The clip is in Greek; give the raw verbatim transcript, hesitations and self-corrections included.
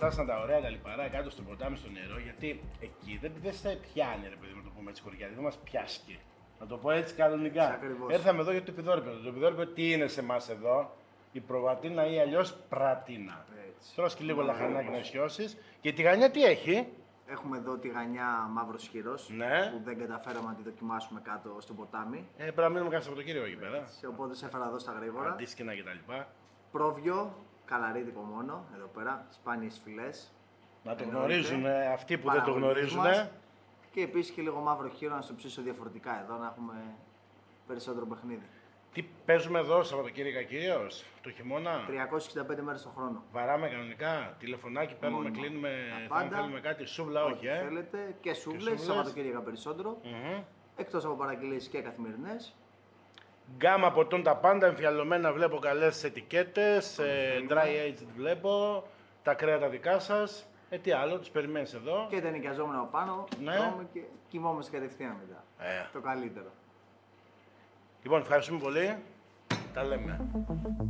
φτάσαν τα ωραία τα λιπαρά κάτω στο ποτάμι, στο νερό, γιατί εκεί δεν, δεν σε πιάνει, ρε παιδί, να το πούμε έτσι χωριά, δεν μας πιάσκει. Να το πω έτσι κανονικά. Έρθαμε εδώ για το επιδόρυπεδο. Το επιδόρυπεδο τι είναι σε εμάς εδώ, η προβατίνα ή αλλιώς πρατίνα. Τρως και λίγο λαχανάκι να σιώσεις. Και η τηγανιά τι έχει? Έχουμε εδώ τηγανιά μαύρος χειρός, ναι. που δεν καταφέραμε να τη δοκιμάσουμε κάτω στο ποτάμι. Ε, πρέπει να μείνουμε κάθε Σαββατοκύριακο εκεί πέρα. Οπότε σε έφερα εδώ στα γρήγορα. Αντίσκηνα κτλ. Πρόβιο, καλαρίτικο μόνο, εδώ πέρα, σπάνιες φυλές. Να το γνωρίζουν αυτοί που δεν το γνωρίζουν. Και επίσης και λίγο μαύρο χείρο να στο ψήσω διαφορετικά εδώ, να έχουμε περισσότερο παιχνίδι. Τι παίζουμε εδώ Σαββατοκύριακα κυρίως, το χειμώνα? τριακόσιες εξήντα πέντε μέρες το χρόνο. Βαράμε κανονικά, τηλεφωνάκι παίρνουμε, μόνο. Κλείνουμε, θα θέλουμε κάτι, σούβλα όχι, ε. Θέλετε και σούβλες, Σαββατοκύριακα περισσότερο. Mm-hmm. Εκτός από παραγγελίες και καθημερινές. Γκάμα ποτών τα πάντα, εμφιαλωμένα βλέπω καλές ετικέτες, ε, dry aged βλέπω, τα κρέατα δικά σας. Ε, τι άλλο, τους περιμένεις εδώ. Και τα νοικιαζόμενα από πάνω, ναι. τρώμε και κοιμόμαστε κατευθείαν μετά. Ε. Το καλύτερο. Λοιπόν, ευχαριστούμε πολύ. Τα λέμε.